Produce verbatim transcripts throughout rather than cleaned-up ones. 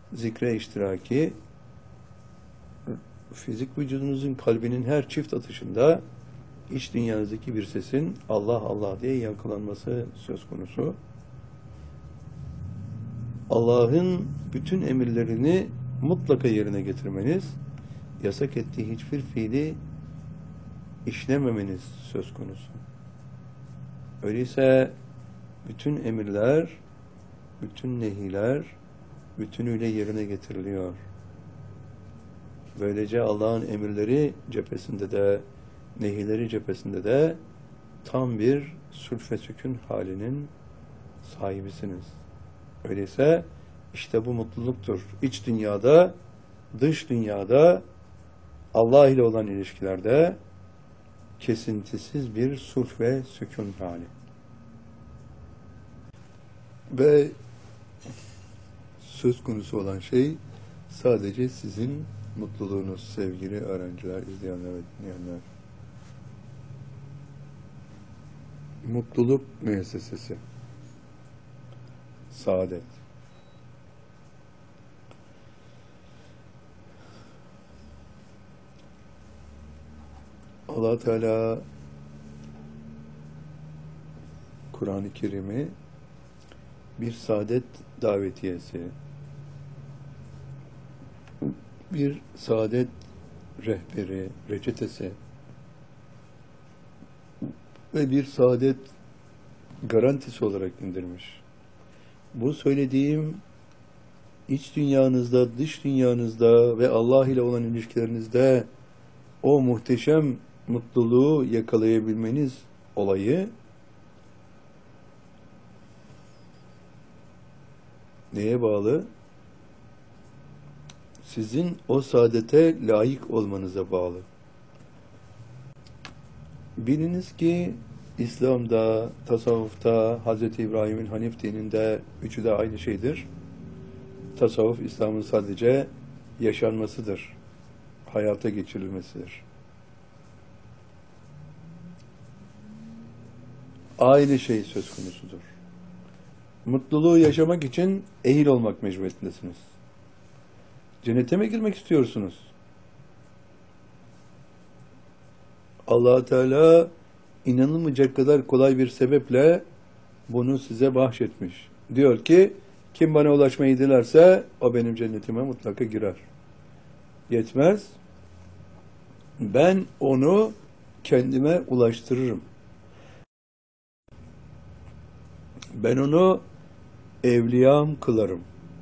zikre iştiraki, fizik vücudunuzun kalbinin her çift atışında iç dünyanızdaki bir sesin Allah Allah diye yankılanması söz konusu. Allah'ın bütün emirlerini mutlaka yerine getirmeniz, yasak ettiği hiçbir fiili işlememeniz söz konusu. Öyleyse bütün emirler, bütün nehiler bütünüyle yerine getiriliyor. Böylece Allah'ın emirleri cephesinde de, nehileri cephesinde de tam bir sulh ve sükun halinin sahibisiniz. Öyleyse işte bu mutluluktur. İç dünyada, dış dünyada, Allah ile olan ilişkilerde kesintisiz bir sulh ve sükun hali. Ve söz konusu olan şey sadece sizin mutluluğunuz sevgili öğrenciler, izleyenler ve dinleyenler. Mutluluk müessesesi. Saadet. Allah Teala Kur'an-ı Kerim'i bir saadet davetiyesi, bir saadet rehberi, reçetesi ve bir saadet garantisi olarak indirmiş. Bu söylediğim iç dünyanızda, dış dünyanızda ve Allah ile olan ilişkilerinizde o muhteşem mutluluğu yakalayabilmeniz olayı neye bağlı? Sizin o saadete layık olmanıza bağlı. Biliniz ki İslam'da, tasavvufta, Hazreti İbrahim'in Hanif dininde üçü de aynı şeydir. Tasavvuf, İslam'ın sadece yaşanmasıdır, hayata geçirilmesidir. Aynı şey söz konusudur. Mutluluğu yaşamak için ehil olmak mecburiyetindesiniz. Cennete mi girmek istiyorsunuz? Allah Teala inanılmayacak kadar kolay bir sebeple bunu size bahşetmiş. Diyor ki, kim bana ulaşmayı dilerse o benim cennetime mutlaka girer. Yetmez. Ben onu kendime ulaştırırım. Ben onu evliyam kılarım.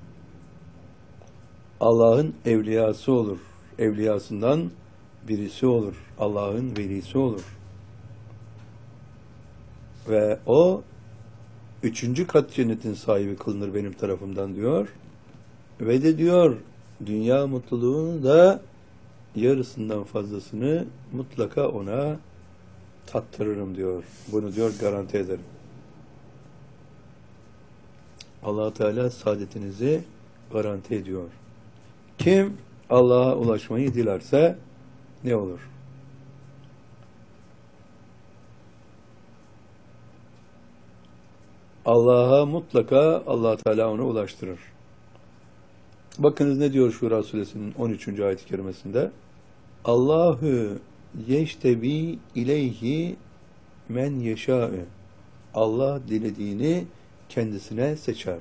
Allah'ın evliyası olur. Evliyasından birisi olur. Allah'ın velisi olur. Ve o üçüncü kat cennetin sahibi kılınır benim tarafımdan diyor. Ve de diyor, dünya mutluluğunu da yarısından fazlasını mutlaka ona tattırırım diyor. Bunu diyor garanti ederim. Allah Teala saadetinizi garanti ediyor. Kim Allah'a ulaşmayı dilerse ne olur? Allah'a mutlaka Allah Teala onu ulaştırır. Bakınız ne diyor Şura Suresinin on üçüncü ayet-i kerimesinde? Allahu yeştebi ileyhi men yeşâ'ü. Allah dilediğini kendisine seçer.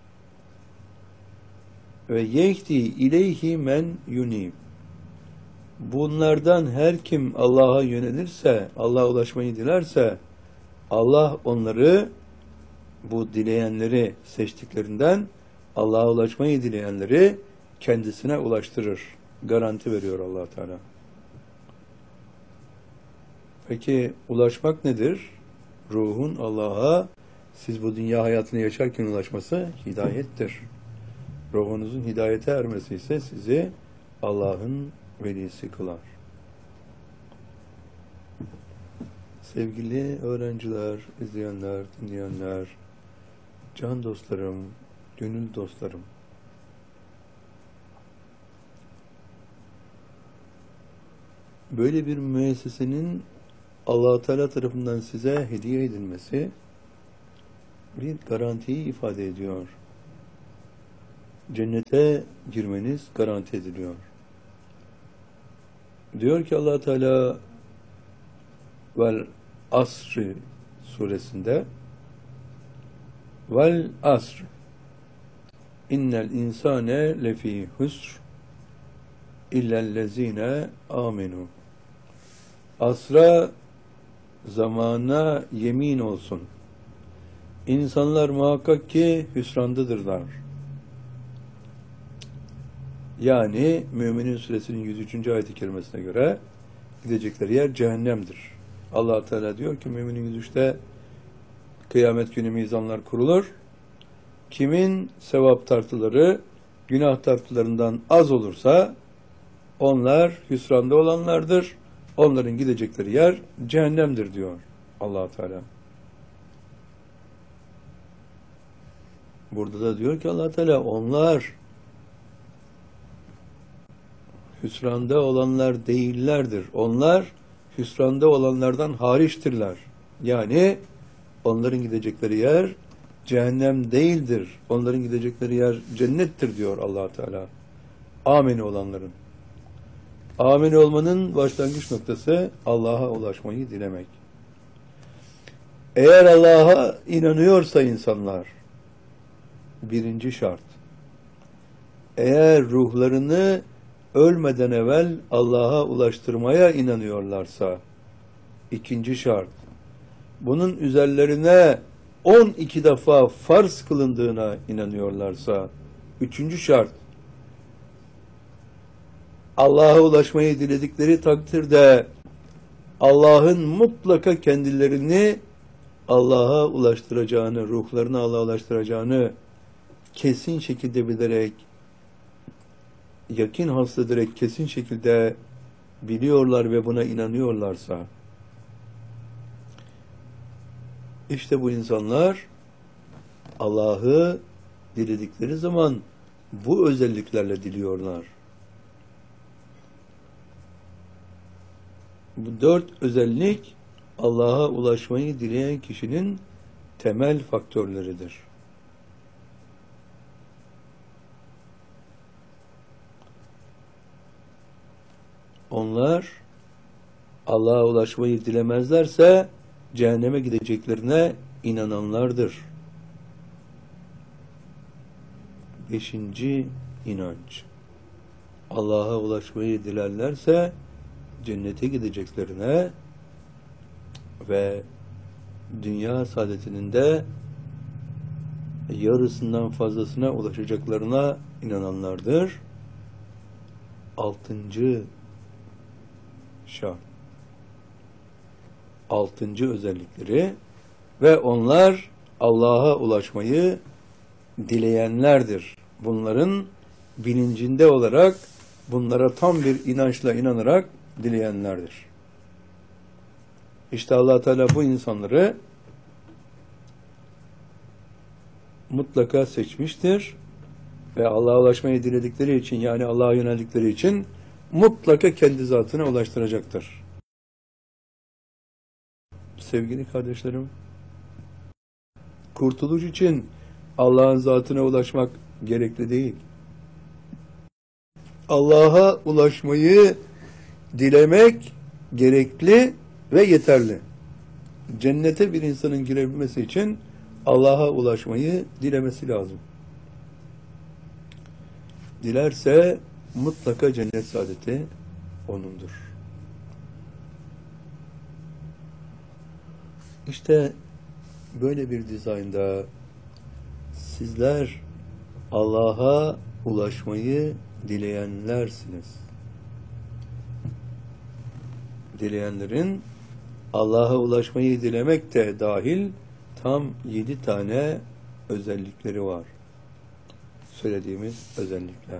Ve yehdi ileyhi men yunib. Bunlardan her kim Allah'a yönelirse, Allah'a ulaşmayı dilerse, Allah onları, bu dileyenleri seçtiklerinden Allah'a ulaşmayı dileyenleri kendisine ulaştırır. Garanti veriyor Allah Teala. Peki ulaşmak nedir? Ruhun Allah'a siz bu dünya hayatını yaşarken ulaşması hidayettir. Ruhunuzun hidayete ermesi ise sizi Allah'ın velisi kılar. Sevgili öğrenciler, izleyenler, dinleyenler, can dostlarım, gönül dostlarım, böyle bir müessesenin Allah Teala tarafından size hediye edilmesi bir garantiyi ifade ediyor. cennete girmeniz garanti ediliyor. Diyor ki Allah Teala vel asri suresinde vel asr innel insane lefî husr illellezine amenu. Asra, zamana yemin olsun. İnsanlar muhakkak ki hüsrandadırlar. Yani Müminin Suresinin yüz üçüncü ayet-i kerimesine göre gidecekleri yer cehennemdir. Allah Teala diyor ki Müminin yüz üçte kıyamet günü mizanlar kurulur. Kimin sevap tartıları günah tartılarından az olursa onlar hüsranda olanlardır. Onların gidecekleri yer cehennemdir diyor Allah Teala. Burada da diyor ki Allah Teala onlar hüsranda olanlar değillerdir. Onlar hüsranda olanlardan hariçtirler. Yani onların gidecekleri yer cehennem değildir. Onların gidecekleri yer cennettir diyor Allah Teala. Amin olanların. Amin olmanın başlangıç noktası Allah'a ulaşmayı dilemek. Eğer Allah'a inanıyorsa insanlar, birinci şart. Eğer ruhlarını ölmeden evvel Allah'a ulaştırmaya inanıyorlarsa, ikinci şart. Bunun üzerlerine on iki defa farz kılındığına inanıyorlarsa, üçüncü şart. Allah'a ulaşmayı diledikleri takdirde Allah'ın mutlaka kendilerini Allah'a ulaştıracağını, ruhlarını Allah'a ulaştıracağını kesin şekilde bilerek, yakin hasrederek kesin şekilde biliyorlar ve buna inanıyorlarsa, işte bu insanlar Allah'ı diledikleri zaman bu özelliklerle diliyorlar. Bu dört özellik Allah'a ulaşmayı dileyen kişinin temel faktörleridir. Onlar Allah'a ulaşmayı dilemezlerse cehenneme gideceklerine inananlardır. Beşinci inanç. Allah'a ulaşmayı dilerlerse cennete gideceklerine ve dünya saadetinin de yarısından fazlasına ulaşacaklarına inananlardır. Altıncı şart. Altıncı özellikleri ve onlar Allah'a ulaşmayı dileyenlerdir. Bunların bilincinde olarak bunlara tam bir inançla inanarak dileyenlerdir. İşte Allah Teala bu insanları mutlaka seçmiştir ve Allah'a ulaşmayı diledikleri için, yani Allah'a yöneldikleri için mutlaka kendi zatına ulaştıracaktır. Sevgili kardeşlerim, kurtuluş için Allah'ın zatına ulaşmak gerekli değil. Allah'a ulaşmayı dilemek gerekli ve yeterli. Cennete bir insanın girebilmesi için Allah'a ulaşmayı dilemesi lazım. Dilerse mutlaka cennet saadeti onundur. İşte böyle bir dizaynda sizler Allah'a ulaşmayı dileyenlersiniz. Dileyenlerin Allah'a ulaşmayı dilemek de dahil tam yedi tane özellikleri var. Söylediğimiz özellikler.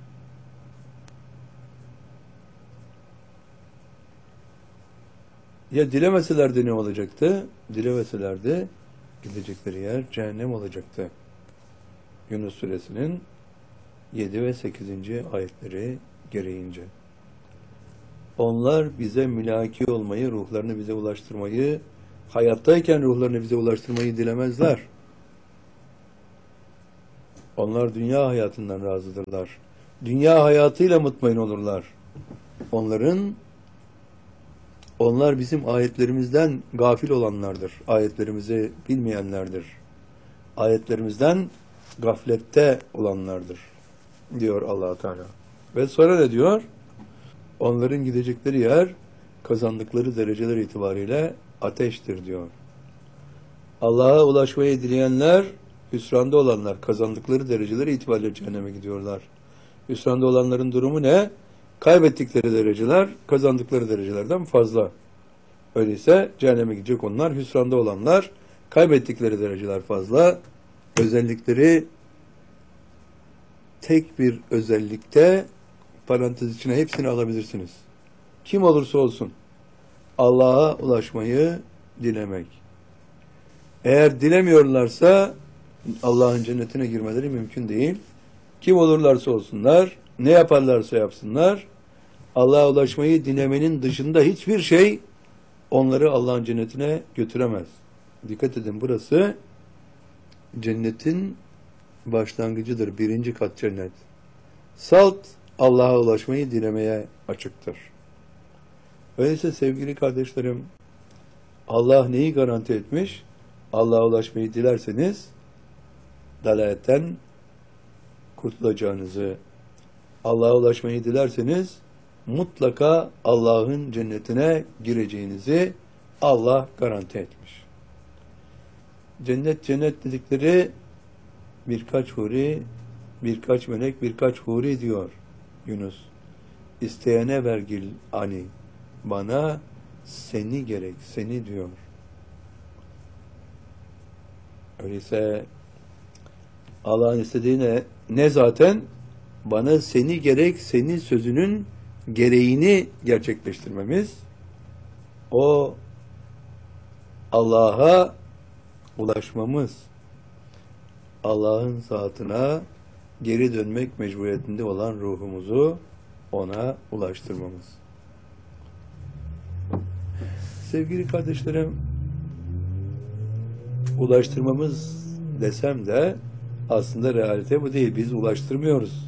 Ya dilemeselerdi ne olacaktı? Dilemeselerdi gidecekleri yer cehennem olacaktı. Yunus Suresinin yedi ve sekizinci ayetleri gereğince. Onlar bize mülaki olmayı, ruhlarını bize ulaştırmayı, hayattayken ruhlarını bize ulaştırmayı dilemezler. Onlar dünya hayatından razıdırlar. Dünya hayatıyla mutmain olurlar. Onların onlar bizim ayetlerimizden gafil olanlardır. Ayetlerimizi bilmeyenlerdir. Ayetlerimizden gaflette olanlardır diyor Allah Teala. Ve sonra ne diyor? Onların gidecekleri yer kazandıkları dereceler itibariyle ateştir diyor. Allah'a ulaşmayı dileyenler, hüsranda olanlar kazandıkları dereceler itibariyle cehenneme gidiyorlar. Hüsranda olanların durumu ne? Kaybettikleri dereceler kazandıkları derecelerden fazla. Öyleyse cehenneme gidecek onlar. Hüsranda olanlar kaybettikleri dereceler fazla. Özellikleri tek bir özellikte parantez içine hepsini alabilirsiniz. Kim olursa olsun Allah'a ulaşmayı dilemek. Eğer dilemiyorlarsa Allah'ın cennetine girmeleri mümkün değil. Kim olurlarsa olsunlar, ne yaparlarsa yapsınlar, Allah'a ulaşmayı dilemenin dışında hiçbir şey onları Allah'ın cennetine götüremez. Dikkat edin, burası cennetin başlangıcıdır. Birinci kat cennet. Salt Allah'a ulaşmayı dilemeye açıktır. Öyleyse sevgili kardeşlerim, Allah neyi garanti etmiş? Allah'a ulaşmayı dilerseniz dalaletten kurtulacağınızı, Allah'a ulaşmayı dilerseniz mutlaka Allah'ın cennetine gireceğinizi Allah garanti etmiş. Cennet cennet dedikleri birkaç huri, birkaç melek, birkaç huri diyor Yunus. İsteyene vergil ani, bana seni gerek, seni diyor. Öyleyse Allah'ın istediği ne? Ne zaten? Bana seni gerek, senin sözünün gereğini gerçekleştirmemiz, o Allah'a ulaşmamız, Allah'ın zatına geri dönmek mecburiyetinde olan ruhumuzu ona ulaştırmamız. Sevgili kardeşlerim, ulaştırmamız desem de aslında realite bu değil. Biz ulaştırmıyoruz.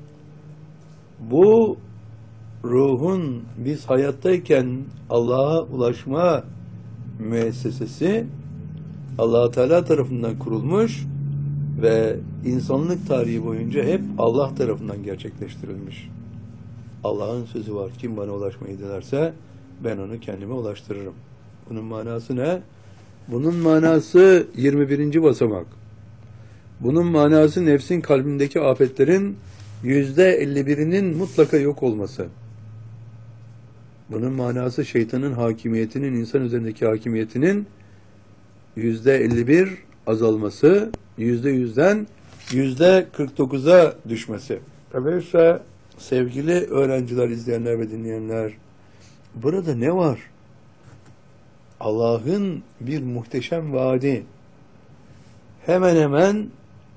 Bu ruhun biz hayattayken Allah'a ulaşma müessesesi Allah Teala tarafından kurulmuş ve insanlık tarihi boyunca hep Allah tarafından gerçekleştirilmiş. Allah'ın sözü var. Kim bana ulaşmayı dilerse ben onu kendime ulaştırırım. Bunun manası ne? Bunun manası yirmi birinci basamak. Bunun manası nefsin kalbindeki afetlerin yüzde elli birinin mutlaka yok olması. Bunun manası şeytanın hakimiyetinin, insan üzerindeki hakimiyetinin yüzde elli bir azalması, yüzde yüzden yüzde kırk dokuza düşmesi. Öyleyse sevgili öğrenciler, izleyenler ve dinleyenler, burada ne var? Allah'ın bir muhteşem vaadi. Hemen hemen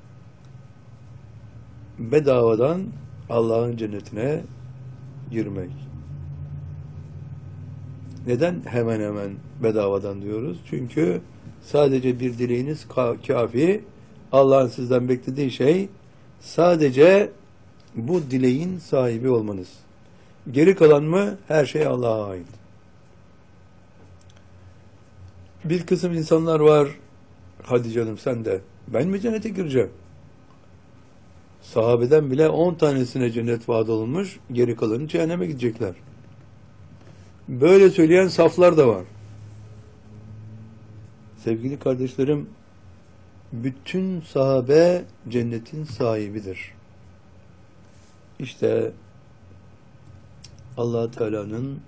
bedavadan Allah'ın cennetine girmek. Neden hemen hemen bedavadan diyoruz? Çünkü sadece bir dileğiniz kafi. Allah'ın sizden beklediği şey sadece bu dileğin sahibi olmanız. Geri kalan mı? Her şey Allah'a ait. Bir kısım insanlar var, hadi canım sen de, ben mi cennete gireceğim? Sahabeden bile on tanesine cennet vaat olunmuş, geri kalanı cehenneme gidecekler. Böyle söyleyen saflar da var. Sevgili kardeşlerim, bütün sahabe cennetin sahibidir. İşte Allah Teala'nın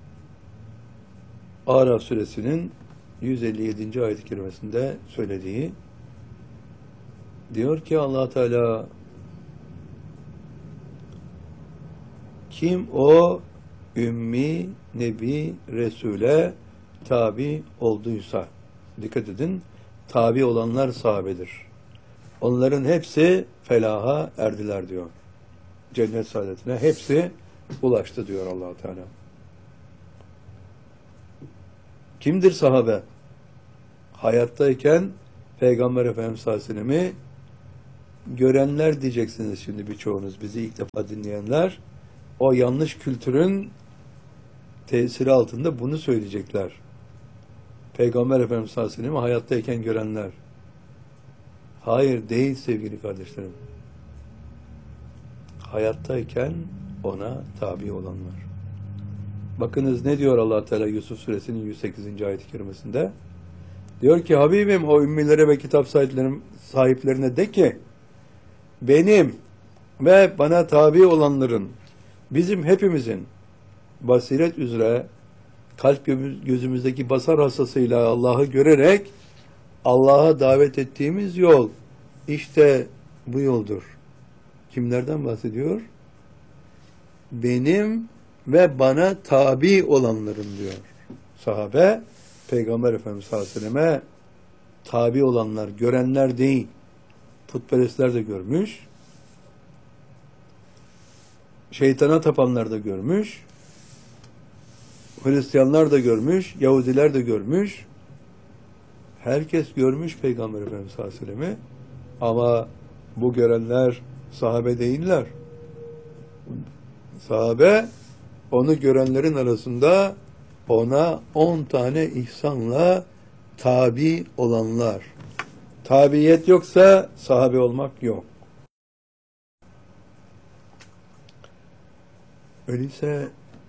Araf suresinin yüz elli yedinci ayet-i kerimesinde söylediği, diyor ki Allah Teala, kim o ümmi, nebi, resule tabi olduysa, dikkat edin, tabi olanlar sahabedir. Onların hepsi felaha erdiler diyor. Cennet saadetine hepsi ulaştı diyor Allah Teala. Kimdir sahabe? Hayattayken Peygamber Efendimiz sallallahu aleyhi ve sellem'i görenler diyeceksiniz şimdi birçoğunuz, bizi ilk defa dinleyenler. O yanlış kültürün tesiri altında bunu söyleyecekler. Peygamber Efendimiz sallallahu aleyhi ve sellem'i hayattayken görenler. Hayır, değil sevgili kardeşlerim. Hayattayken ona tabi olanlar. Bakınız ne diyor Allah Teala Yusuf Suresinin yüz sekizinci ayet-i kerimesinde? Diyor ki Habibim o ümmilere ve kitap sahiplerine de ki benim ve bana tabi olanların, bizim hepimizin basiret üzere kalp gözümüzdeki basar hasasıyla Allah'ı görerek Allah'a davet ettiğimiz yol işte bu yoldur. Kimlerden bahsediyor? Benim ve bana tabi olanların diyor. Sahabe, Peygamber Efendimiz sallallahu aleyhi ve selleme tabi olanlar, görenler değil. Putperestler de görmüş. Şeytana tapanlar da görmüş. Hristiyanlar da görmüş. Yahudiler de görmüş. Herkes görmüş Peygamber Efendimiz sallallahu aleyhi ve sellem'i. Ama bu görenler sahabe değiller. Sahabe onu görenlerin arasında ona on tane ihsanla tabi olanlar. Tabiyet yoksa sahabe olmak yok. Öyleyse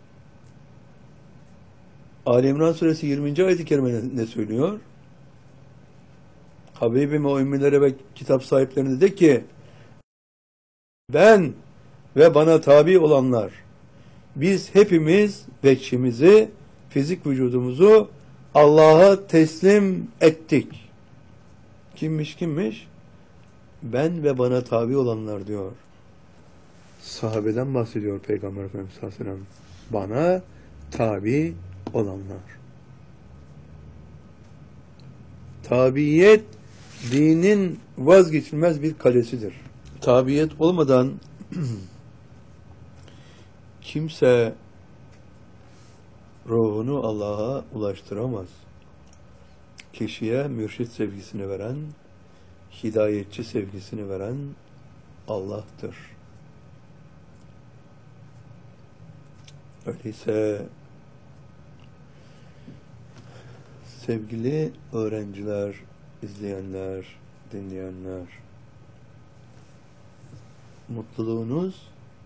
Ali İmran Suresi yirminci ayet-i kerime ne, ne söylüyor? Habibim o ümmilere ve kitap sahiplerine de ki ben ve bana tabi olanlar, biz hepimiz bekçimizi, fizik vücudumuzu Allah'a teslim ettik. Kimmiş kimmiş? Ben ve bana tabi olanlar diyor. Sahabeden bahsediyor Peygamber Efendimiz sallallahu aleyhi ve sellem. Bana tabi olanlar. Tabiyet dinin vazgeçilmez bir kalesidir. Tabiyet olmadan kimse ruhunu Allah'a ulaştıramaz. Kişiye mürşit sevgisini veren, hidayetçi sevgisini veren Allah'tır. Öyleyse sevgili öğrenciler, izleyenler, dinleyenler, mutluluğunuz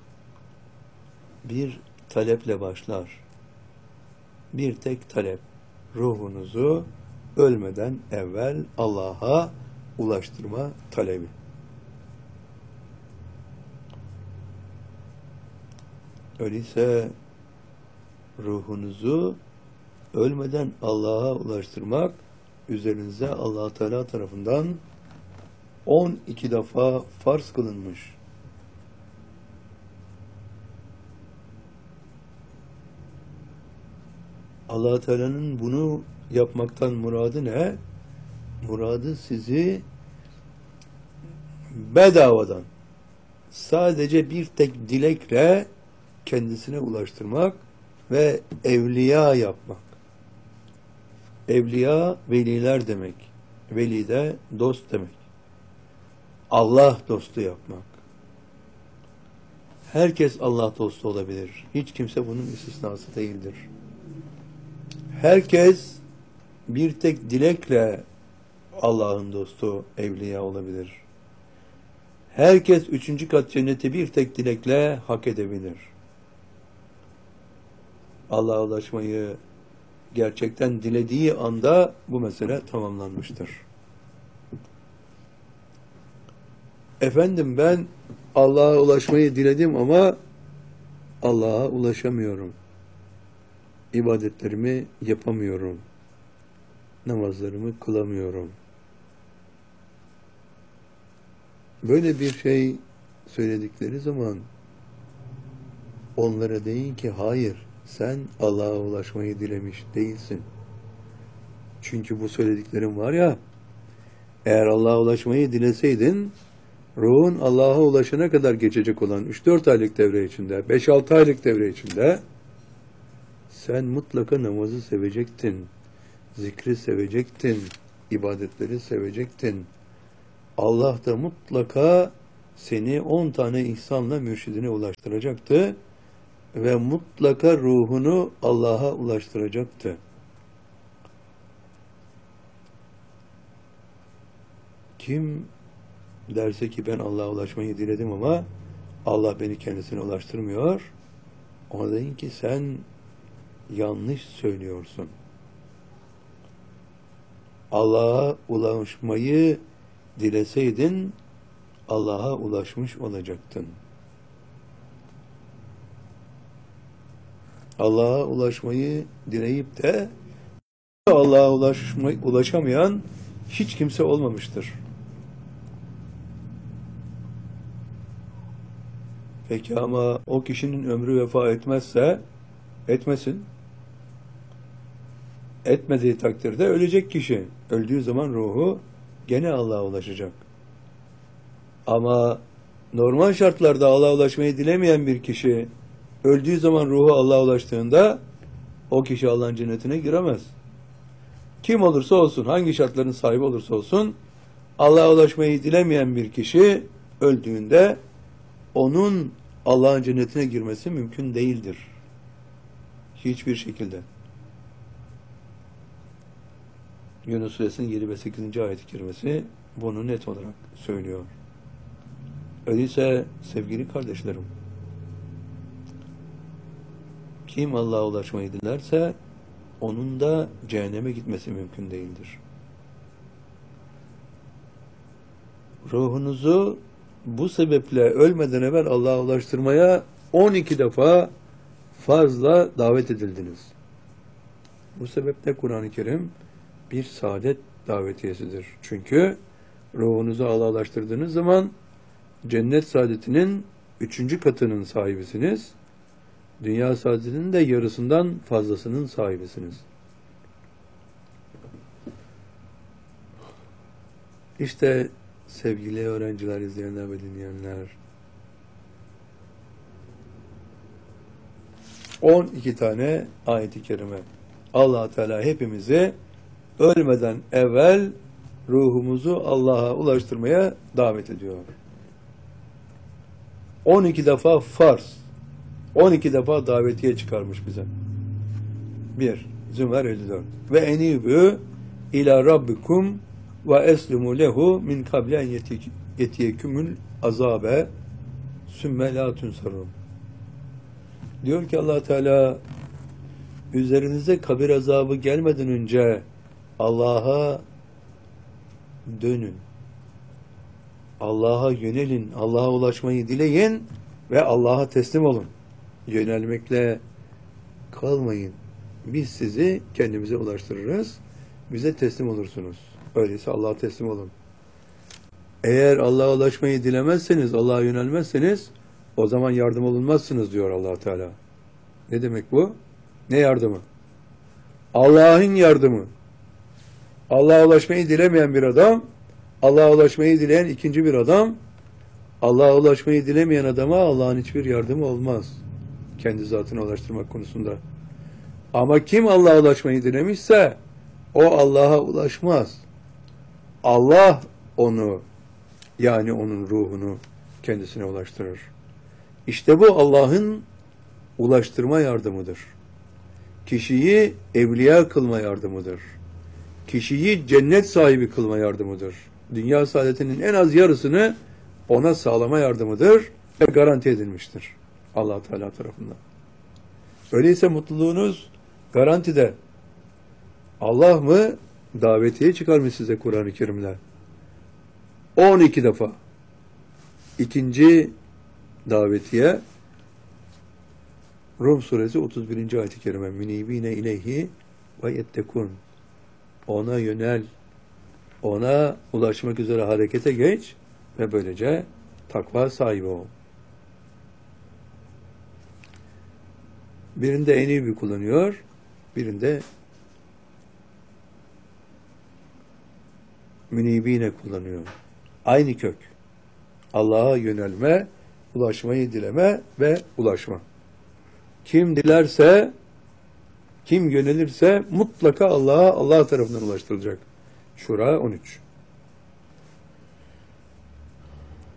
bir taleple başlar. Bir tek talep. Ruhunuzu ölmeden evvel Allah'a ulaştırma talebi. Öyleyse ruhunuzu ölmeden Allah'a ulaştırmak üzerinize Allah Teala tarafından on iki defa farz kılınmış. Allah Teala'nın bunu yapmaktan muradı ne? Muradı sizi bedavadan sadece bir tek dilekle kendisine ulaştırmak ve evliya yapmak. Evliya veliler demek. Veli de dost demek. Allah dostu yapmak. Herkes Allah dostu olabilir. Hiç kimse bunun istisnası değildir. Herkes bir tek dilekle Allah'ın dostu, evliya olabilir. Herkes üçüncü kat cenneti bir tek dilekle hak edebilir. Allah'a ulaşmayı gerçekten dilediği anda bu mesele tamamlanmıştır. Efendim ben Allah'a ulaşmayı diledim ama Allah'a ulaşamıyorum. İbadetlerimi yapamıyorum. Namazlarımı kılamıyorum. Böyle bir şey söyledikleri zaman onlara deyin ki hayır, sen Allah'a ulaşmayı dilemiş değilsin. Çünkü bu söylediklerim var ya, eğer Allah'a ulaşmayı dileseydin, ruhun Allah'a ulaşana kadar geçecek olan üç dört aylık devre içinde, beş altı aylık devre içinde sen mutlaka namazı sevecektin, zikri sevecektin, ibadetleri sevecektin. Allah da mutlaka seni on tane ihsanla mürşidine ulaştıracaktı ve mutlaka ruhunu Allah'a ulaştıracaktı. Kim derse ki ben Allah'a ulaşmayı diledim ama Allah beni kendisine ulaştırmıyor, ona deyin ki sen yanlış söylüyorsun. Allah'a ulaşmayı dileseydin Allah'a ulaşmış olacaktın. Allah'a ulaşmayı dileyip de Allah'a ulaşmayı, ulaşamayan hiç kimse olmamıştır. Peki ama o kişinin ömrü vefa etmezse etmesin. Etmediği takdirde ölecek kişi. Öldüğü zaman ruhu gene Allah'a ulaşacak. Ama normal şartlarda Allah'a ulaşmayı dilemeyen bir kişi öldüğü zaman ruhu Allah'a ulaştığında o kişi Allah'ın cennetine giremez. Kim olursa olsun, hangi şartların sahibi olursa olsun Allah'a ulaşmayı dilemeyen bir kişi öldüğünde onun Allah'ın cennetine girmesi mümkün değildir. Hiçbir şekilde. Yunus Suresinin yedi ve sekizinci ayet-i kerimesi bunu net olarak söylüyor. Öyleyse sevgili kardeşlerim, kim Allah'a ulaşmayı dilerse onun da cehenneme gitmesi mümkün değildir. Ruhunuzu bu sebeple ölmeden evvel Allah'a ulaştırmaya on iki defa fazla davet edildiniz. Bu sebeple Kur'an-ı Kerim bir saadet davetiyesidir. Çünkü ruhunuzu Allah'a ulaştırdığınız zaman cennet saadetinin üçüncü katının sahibisiniz. Dünya saadetinin de yarısından fazlasının sahibisiniz. İşte sevgili öğrenciler, izleyenler ve dinleyenler, on iki tane ayet-i kerime Allah Teala hepimizi ölmeden evvel ruhumuzu Allah'a ulaştırmaya davet ediyor. on iki defa farz, on iki defa davetiye çıkarmış bize. bir. Zümer elli dört. Ve enibü ila rabbikum ve eslimu lehu min kable en yetiyekümül azabe sümme la tunsarun. Diyor ki Allah Teala, üzerinize kabir azabı gelmeden önce Allah'a dönün. Allah'a yönelin. Allah'a ulaşmayı dileyin ve Allah'a teslim olun. Yönelmekle kalmayın. Biz sizi kendimize ulaştırırız. Bize teslim olursunuz. Öyleyse Allah'a teslim olun. Eğer Allah'a ulaşmayı dilemezseniz, Allah'a yönelmezseniz o zaman yardım olunmazsınız diyor Allah Teala. Ne demek bu? Ne yardımı? Allah'ın yardımı. Allah'a ulaşmayı dilemeyen bir adam, Allah'a ulaşmayı dileyen ikinci bir adam, Allah'a ulaşmayı dilemeyen adama Allah'ın hiçbir yardımı olmaz. Kendi zatına ulaştırmak konusunda. Ama kim Allah'a ulaşmayı dilemişse o Allah'a ulaşmaz. Allah onu, yani onun ruhunu kendisine ulaştırır. İşte bu Allah'ın ulaştırma yardımıdır. Kişiyi evliya kılma yardımıdır. Kişiyi cennet sahibi kılma yardımıdır. Dünya saadetinin en az yarısını ona sağlama yardımıdır ve garanti edilmiştir Allah Teala tarafından. Öyleyse mutluluğunuz garantide. Allah mı davetiye çıkarmış size Kur'an-ı Kerim'le? on iki defa. İkinci davetiye Rum suresi otuz birinci ayet-i kerime. Münibine ileyhi ve yettekun. Ona yönel, ona ulaşmak üzere harekete geç ve böylece takva sahibi ol. Birinde enibi kullanıyor, birinde münibine kullanıyor. Aynı kök. Allah'a yönelme, ulaşmayı dileme ve ulaşma. Kim dilerse, kim yönelirse mutlaka Allah'a, Allah tarafından ulaştırılacak. Şura on üç.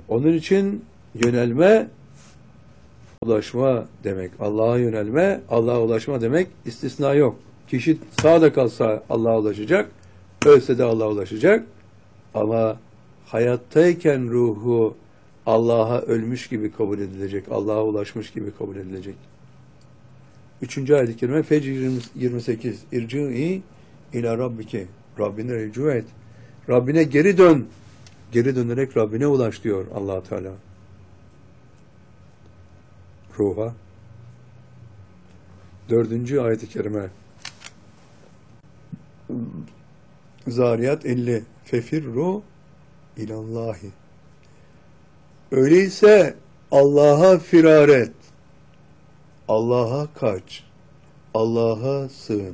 Onun için yönelme, ulaşma demek. Allah'a yönelme, Allah'a ulaşma demek, istisna yok. Kişi sağda kalsa Allah'a ulaşacak, ölse de Allah'a ulaşacak. Ama hayattayken ruhu Allah'a ölmüş gibi kabul edilecek, Allah'a ulaşmış gibi kabul edilecek. Üçüncü ayet-i kerime Fecr yirmi sekiz. İrci'i ila rabbike. Rabbine rücu et. Rabbine geri dön. Geri dönerek Rabbine ulaş diyor Allah Teala. Ruha. Dördüncü ayet-i kerime Zariyat elli. Fefirru ilallahi. Öyleyse Allah'a firar et. Allah'a kaç. Allah'a sığın.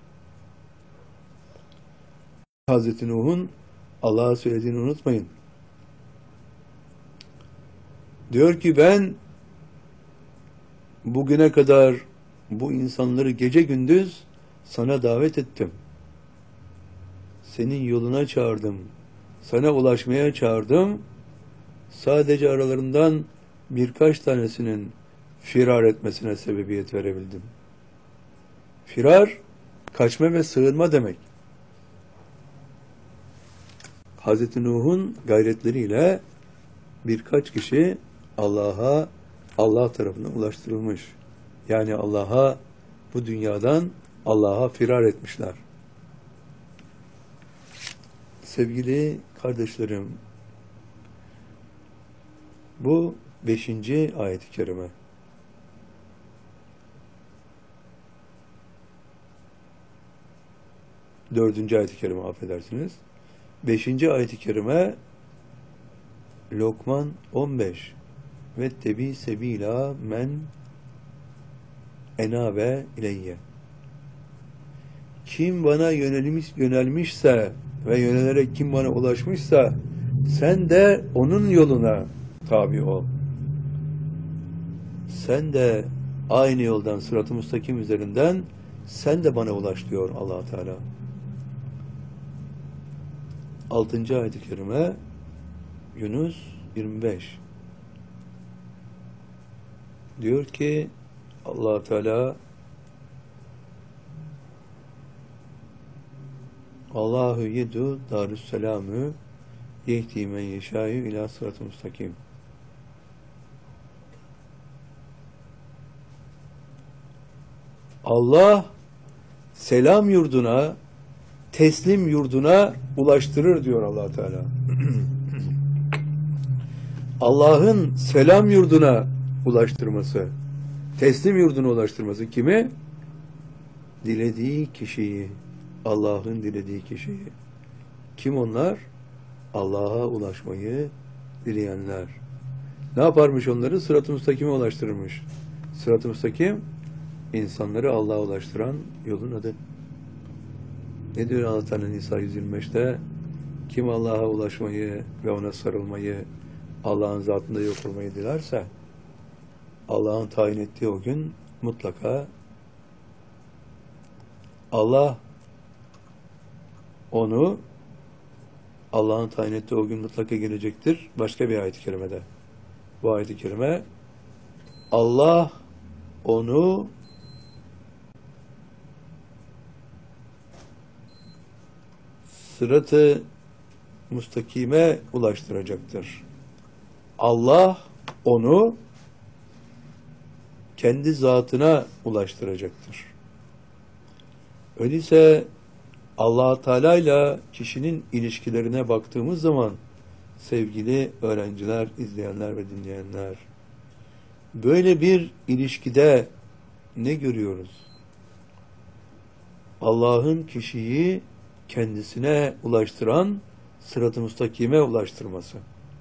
Hazreti Nuh'un Allah'a söylediğini unutmayın. Diyor ki ben bugüne kadar bu insanları gece gündüz sana davet ettim. Senin yoluna çağırdım. Sana ulaşmaya çağırdım. Sadece aralarından birkaç tanesinin firar etmesine sebebiyet verebildim. Firar, kaçma ve sığınma demek. Hazreti Nuh'un gayretleriyle birkaç kişi Allah'a, Allah tarafından ulaştırılmış. Yani Allah'a, bu dünyadan Allah'a firar etmişler. Sevgili kardeşlerim, bu beşinci ayet-i kerime. Dördüncü ayet-i kerime, affedersiniz. Beşinci ayet-i kerime Lokman on beş. Ve tebi sebila men enabe ileyye. Kim bana yönelmiş, yönelmişse ve yönelerek kim bana ulaşmışsa sen de onun yoluna tabi ol. Sen de aynı yoldan, sırat-ı müstakim üzerinden sen de bana ulaş diyor Allah Teala. Altıncı ayet-i kerime Yunus yirmi beş. Diyor ki Allah Teala Allahu yedu darüsselamü yehdi men yeşâ'yu ilâ sırat-ı müstakim. Allah selam yurduna, teslim yurduna ulaştırır diyor Allah Teala. Allah'ın selam yurduna ulaştırması, teslim yurduna ulaştırması kimi? Dilediği kişiyi, Allah'ın dilediği kişiyi. Kim onlar? Allah'a ulaşmayı dileyenler. Ne yaparmış onları? Sırat-ı müstakime ulaştırırmış. Sırat-ı müstakim, insanları Allah'a ulaştıran yolun adı. Ne diyor Allah Teala Nisa yüz yirmi beşte? Kim Allah'a ulaşmayı ve ona sarılmayı, Allah'ın zatında yok olmayı dilerse, Allah'ın tayin ettiği o gün mutlaka Allah onu Allah'ın tayin ettiği o gün mutlaka gelecektir. Başka bir ayet-i kerimede. Bu ayet-i kerime Allah onu sırat-ı müstakime ulaştıracaktır. Allah onu kendi zatına ulaştıracaktır. Öyleyse Allah Teala ile kişinin ilişkilerine baktığımız zaman sevgili öğrenciler, izleyenler ve dinleyenler, böyle bir ilişkide ne görüyoruz? Allah'ın kişiyi kendisine ulaştıran, sırat-ı müstakime ulaştırması.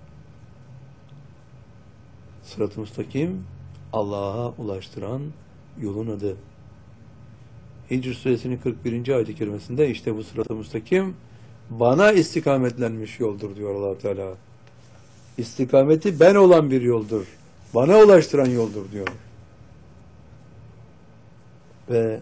Sırat-ı müstakim, Allah'a ulaştıran yolun adı. Hicr suresinin kırk birinci ayet-i kerimesinde işte bu sırat-ı müstakim bana istikametlenmiş yoldur diyor Allah Teala. İstikameti ben olan bir yoldur. Bana ulaştıran yoldur diyor. Ve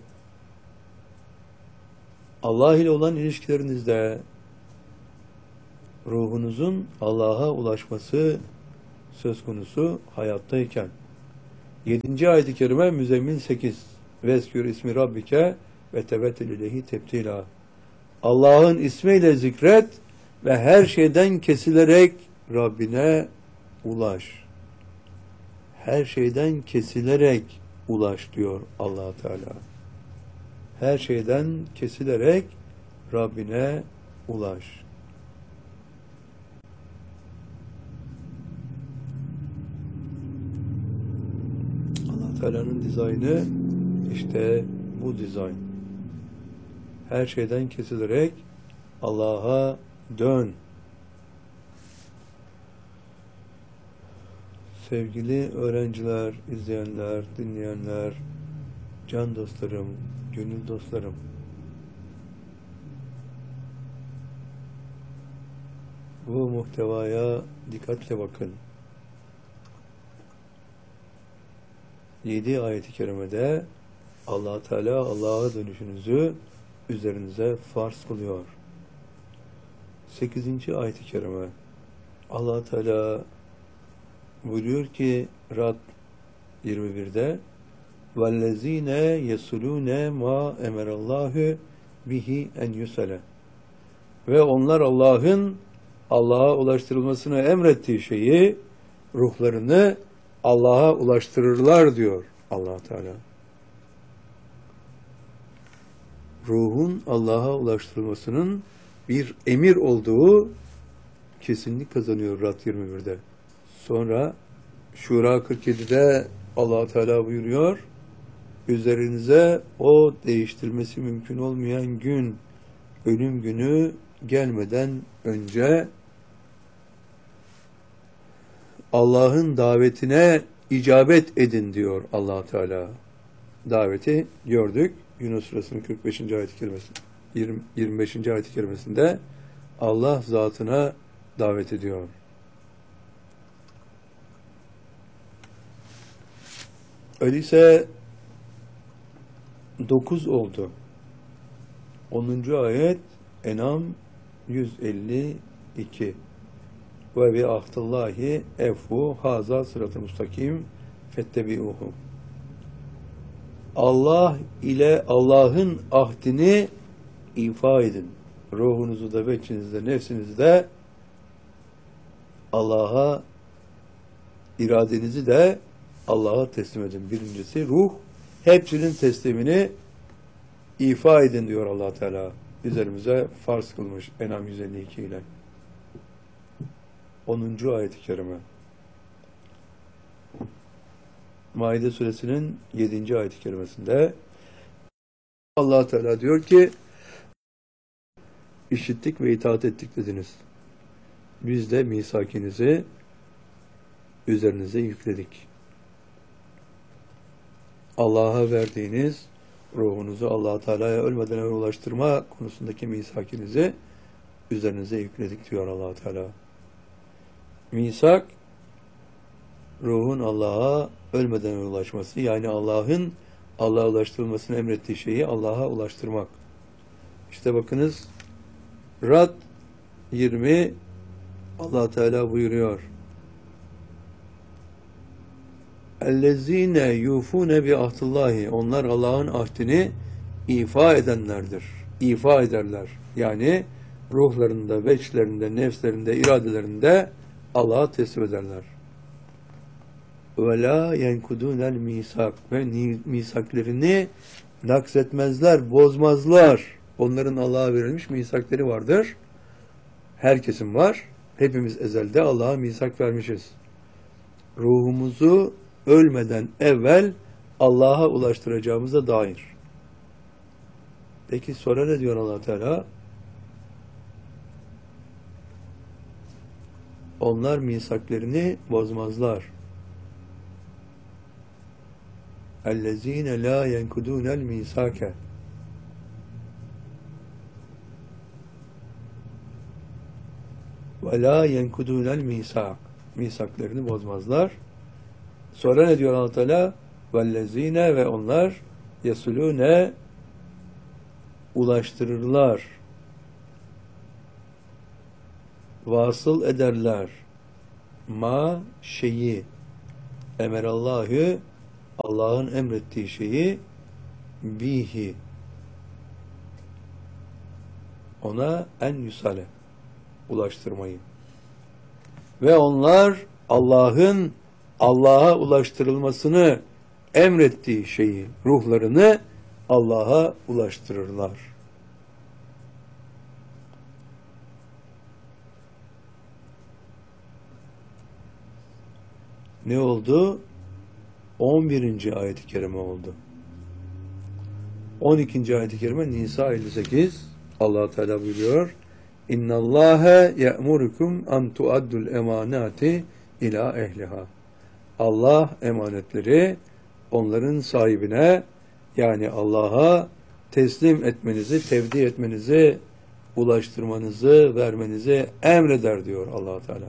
Allah ile olan ilişkilerinizde ruhunuzun Allah'a ulaşması söz konusu hayattayken. Yedinci ayet-i kerime Müzzemmil sekiz. Veskür ismi Rabbike ve tevettel ileyhi tebtila. Allah'ın ismiyle zikret ve her şeyden kesilerek Rabbine ulaş. Her şeyden kesilerek ulaş diyor Allah Teala. Her şeyden kesilerek Rabbine ulaş. Allah Teala'nın dizaynı işte bu dizayn. Her şeyden kesilerek Allah'a dön. Sevgili öğrenciler, izleyenler, dinleyenler, can dostlarım, gönül dostlarım. Bu muhtevaya dikkatle bakın. Yedi ayet-i kerimede Allah Teala Allah'a dönüşünüzü üzerinize farz kılıyor. Sekizinci ayet-i kerime Allah Teala buyuruyor ki Rad yirmi birde وَالَّذ۪ينَ يَسُلُونَ مَا اَمَرَ اللّٰهُ bihi en yusale. Ve onlar Allah'ın Allah'a ulaştırılmasını emrettiği şeyi, ruhlarını Allah'a ulaştırırlar diyor Allah Teala. Ruhun Allah'a ulaştırılmasının bir emir olduğu kesinlik kazanıyor Rad yirmi birde. Sonra Şura kırk yedide Allah Teala buyuruyor, üzerinize o değiştirmesi mümkün olmayan gün, ölüm günü gelmeden önce Allah'ın davetine icabet edin diyor Allah Teala. Daveti gördük. Yunus Surası'nın kırk beşinci ayet-i kerimesinde, yirmi beşinci ayet-i kerimesinde Allah zatına davet ediyor. Öyleyse dokuz oldu. onuncu ayet En'am yüz elli iki. Ve bi ahdillahi efu haza sırat-ı mustakim fettebi'uhu. Allah ile Allah'ın ahdini ifa edin. Ruhunuzu da, beçinizi de, nefsinizi de Allah'a, iradenizi de Allah'a teslim edin. Birincisi ruh, hepsinin teslimini ifa edin diyor Allah Teala. Üzerimize farz kılmış En'am yüz elli iki ile. onuncu ayet-i kerime. Maide suresinin yedinci ayet-i kerimesinde Allah Teala diyor ki, işittik ve itaat ettik dediniz. Biz de misakinizi üzerinize yükledik. Allah'a verdiğiniz ruhunuzu Allah Teala'ya ölmeden evvel ulaştırma konusundaki misakinizi üzerinize yükledik diyor Allah Teala. Misak, ruhun Allah'a ölmeden evvel ulaşması, yani Allah'ın Allah'a ulaştırılmasını emrettiği şeyi Allah'a ulaştırmak. İşte bakınız, Rad yirmi Allah Teala buyuruyor. اَلَّذ۪ينَ يُوفُونَ بِعَهْدِ اللّٰهِ. Onlar Allah'ın ahdini ifa edenlerdir. İfa ederler. Yani ruhlarında, veçlerinde, nefslerinde, iradelerinde Allah'a teslim ederler. وَلَا يَنْكُدُونَ الْمِيسَاقِ. Ve misaklerini nakzetmezler, bozmazlar. Onların Allah'a verilmiş misakleri vardır. Herkesin var. Hepimiz ezelde Allah'a misak vermişiz. Ruhumuzu ölmeden evvel Allah'a ulaştıracağımıza dair. Peki sonra ne diyor Allah Teala? Onlar misaklerini bozmazlar. اَلَّذ۪ينَ لَا يَنْكُدُونَ الْمِيسَاكَ. وَلَا يَنْكُدُونَ الْمِيسَاكَ. Misaklerini bozmazlar. Sonra ne diyor Allah Teala? وَالَّذ۪ينَ. Ve onlar يَسُلُونَ. Ulaştırırlar. Vasıl ederler. ma şeyi emerallahü Allah'ın emrettiği şeyi bihi ona en yusale ulaştırmayı. Ve onlar Allah'ın Allah'a ulaştırılmasını emrettiği şeyi, ruhlarını Allah'a ulaştırırlar. Ne oldu? on birinci ayet-i kerime oldu. on ikinci ayet-i kerime Nisa elli sekiz. Allah Teala buyuruyor: İnnallâhe ye'murukum an tuaddul emanati ila ehliha. Allah emanetleri onların sahibine, yani Allah'a teslim etmenizi, tevdi etmenizi, ulaştırmanızı, vermenizi emreder diyor Allah Teala.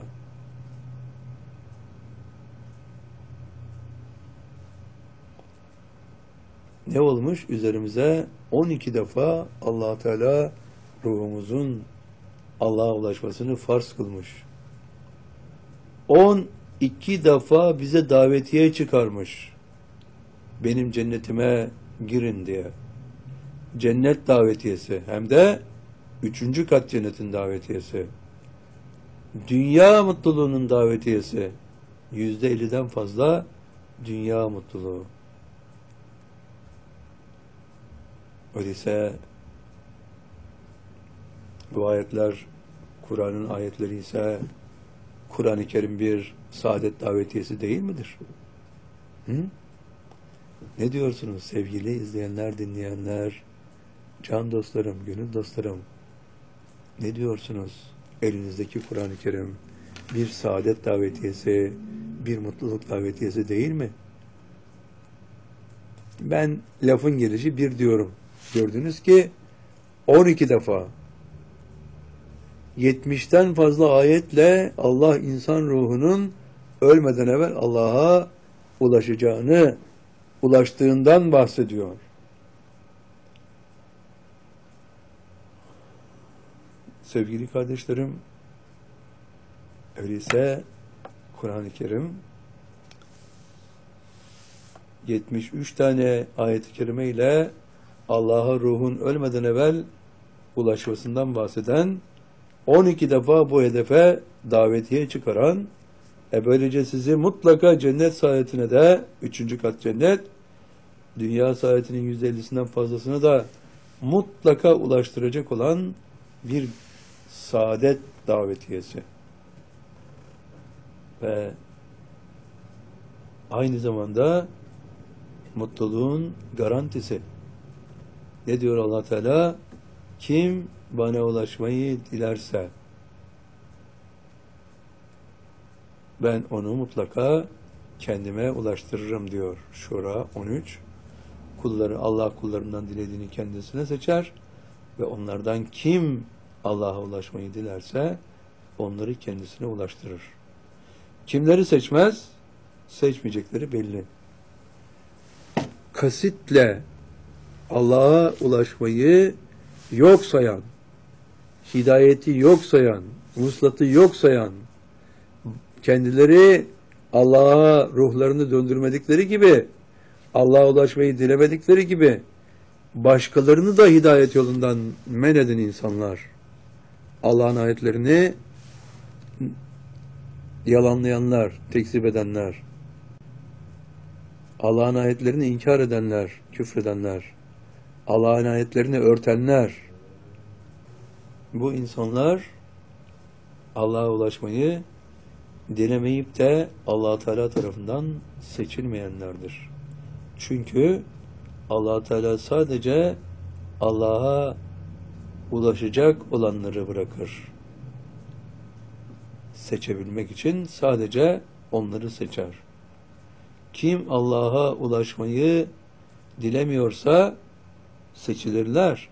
Ne olmuş? Üzerimize on iki defa Allah Teala ruhumuzun Allah'a ulaşmasını farz kılmış. on iki defa bize davetiye çıkarmış. Benim cennetime girin diye. Cennet davetiyesi. Hem de üçüncü kat cennetin davetiyesi. Dünya mutluluğunun davetiyesi. Yüzde elliden fazla dünya mutluluğu. Öyleyse bu ayetler, Kur'an'ın ayetleri ise Kur'an-ı Kerim bir saadet davetiyesi değil midir? Hı? Ne diyorsunuz sevgili izleyenler, dinleyenler, can dostlarım, gönül dostlarım? Ne diyorsunuz? Elinizdeki Kur'an-ı Kerim bir saadet davetiyesi, bir mutluluk davetiyesi değil mi? Ben lafın gelişi bir diyorum. Gördünüz ki on iki defa yetmişten fazla ayetle Allah insan ruhunun ölmeden evvel Allah'a ulaşacağını, ulaştığından bahsediyor. Sevgili kardeşlerim, öyleyse Kur'an-ı Kerim yetmiş üç tane ayet-i kerime ile Allah'a ruhun ölmeden evvel ulaşmasından bahseden, on iki defa bu hedefe davetiye çıkaran, e böylece sizi mutlaka cennet saadetine de, üçüncü kat cennet, dünya saadetinin yüzde ellisinden fazlasını da mutlaka ulaştıracak olan bir saadet davetiyesi. Ve aynı zamanda mutluluğun garantisi. Ne diyor Allah Teala? Kim bana ulaşmayı dilerse ben onu mutlaka kendime ulaştırırım diyor. Şura on üç. Kulları, Allah kullarından dilediğini kendisine seçer ve onlardan kim Allah'a ulaşmayı dilerse onları kendisine ulaştırır. Kimleri seçmez? Seçmeyecekleri belli. Kasitle Allah'a ulaşmayı yok sayan, hidayeti yok sayan, vuslatı yok sayan, kendileri Allah'a ruhlarını döndürmedikleri gibi, Allah'a ulaşmayı dilemedikleri gibi, başkalarını da hidayet yolundan men eden insanlar, Allah'ın ayetlerini yalanlayanlar, tekzip edenler, Allah'ın ayetlerini inkar edenler, küfredenler, Allah'ın ayetlerini örtenler, bu insanlar Allah'a ulaşmayı dilemeyip de Allah Teala tarafından seçilmeyenlerdir. Çünkü Allah Teala sadece Allah'a ulaşacak olanları bırakır. Seçebilmek için sadece onları seçer. Kim Allah'a ulaşmayı dilemiyorsa seçilirler.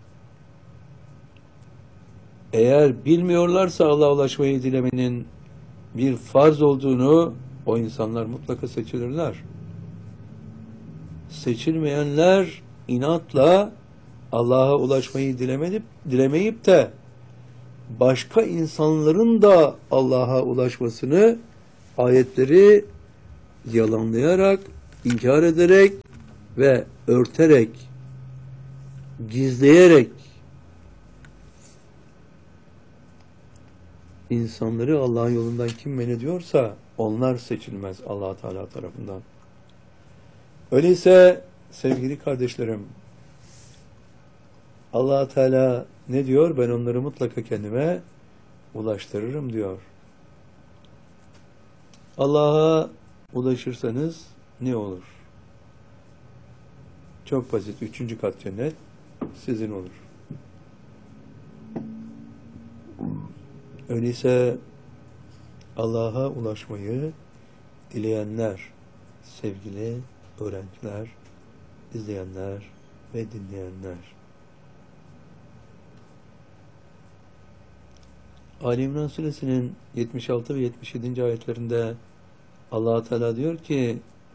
Eğer bilmiyorlarsa Allah'a ulaşmayı dilemenin bir farz olduğunu, o insanlar mutlaka seçilirler. Seçilmeyenler inatla Allah'a ulaşmayı dilemeyip, dilemeyip de başka insanların da Allah'a ulaşmasını ayetleri yalanlayarak, inkar ederek ve örterek, gizleyerek insanları Allah'ın yolundan kim men ediyorsa onlar seçilmez Allah Teala tarafından. Öyleyse sevgili kardeşlerim, Allah Teala ne diyor? Ben onları mutlaka kendime ulaştırırım diyor. Allah'a ulaşırsanız ne olur? Çok basit. Üçüncü kat cennet sizin olur. Öyleyse Allah'a ulaşmayı dileyenler, sevgili öğrenciler, izleyenler ve dinleyenler. Ali İmran Suresinin yetmiş altı ve yetmiş yedinci ayetlerinde Allah Teala diyor ki,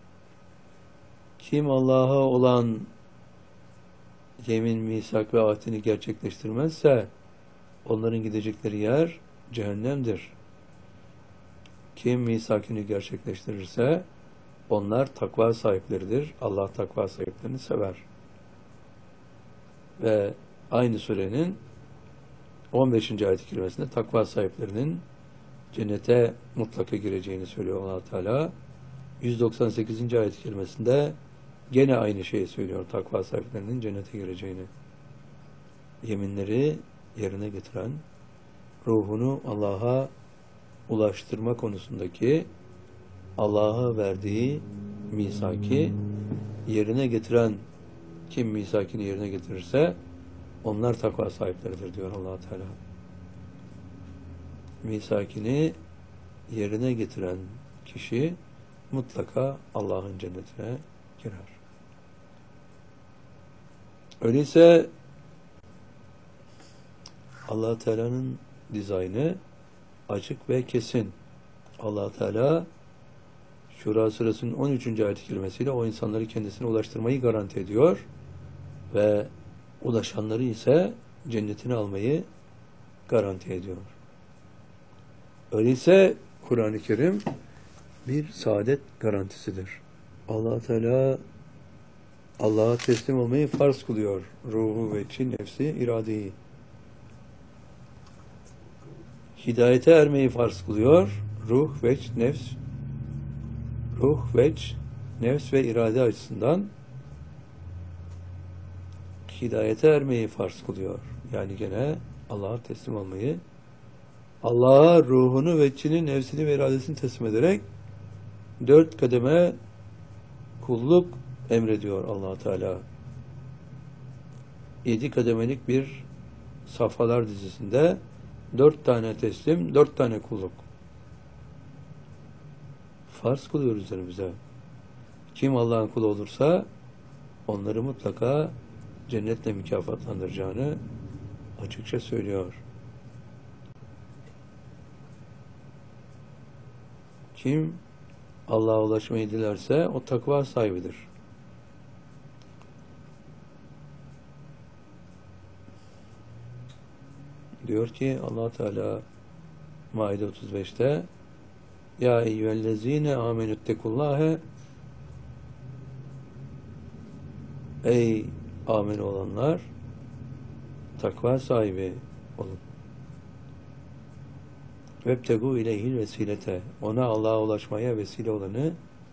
kim Allah'a olan yemin, misak ve ahdini gerçekleştirmezse onların gidecekleri yer cehennemdir. Kim misakini gerçekleştirirse onlar takva sahipleridir. Allah takva sahiplerini sever. Ve aynı surenin on beşinci ayet-i kerimesinde takva sahiplerinin cennete mutlaka gireceğini söylüyor Allah Teala. yüz doksan sekizinci ayet-i kerimesinde gene aynı şeyi söylüyor. Takva sahiplerinin cennete gireceğini. Yeminleri yerine getiren, ruhunu Allah'a ulaştırma konusundaki Allah'a verdiği misaki yerine getiren, kim misakini yerine getirirse onlar takva sahipleridir diyor Allah Teala. Misakini yerine getiren kişi mutlaka Allah'ın cennetine girer. Öyleyse Allah Teala'nın dizaynı açık ve kesin. Allah Teala Şura Suresinin on üçüncü ayet-i kerimesiyle o insanları kendisine ulaştırmayı garanti ediyor ve ulaşanları ise cennetini almayı garanti ediyor. Öyleyse Kur'an-ı Kerim bir saadet garantisidir. Allah Teala Allah'a teslim olmayı farz kılıyor. Ruhu ve içi, nefsi, iradeyi. Hidayete ermeyi farz kılıyor. Ruh, veç, nefs, ruh, veç, nefs ve irade açısından hidayete ermeyi farz kılıyor. Yani gene Allah'a teslim olmayı, Allah'a ruhunu, veçini, nefsini ve iradesini teslim ederek dört kademe kulluk emrediyor Allah Teala. Yedi kademelik bir safhalar dizisinde dört tane teslim, dört tane kulluk. Farz kılıyor üzerimize. Kim Allah'ın kulu olursa onları mutlaka cennetle mükafatlandıracağını açıkça söylüyor. Kim Allah'a ulaşmayı dilerse o takva sahibidir. Diyor ki Allah Teala Maide otuz beşte Ya eyyühellezine amenüttekullâhe Ey amin olanlar takva sahibi olun. Vebtegu ileyhil vesilete ona Allah'a ulaşmaya vesile olanı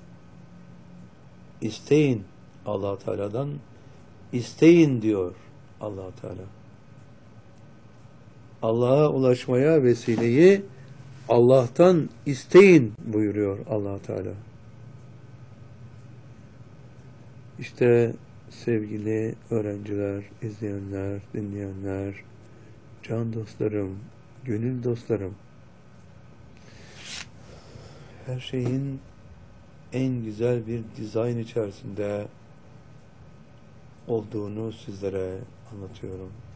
isteyin. Allah Teala'dan isteyin diyor Allah Teala. Allah'a ulaşmaya vesileyi Allah'tan isteyin buyuruyor Allah Teala. İşte sevgili öğrenciler, izleyenler, dinleyenler, can dostlarım, gönül dostlarım, her şeyin en güzel bir dizayn içerisinde olduğunu sizlere anlatıyorum.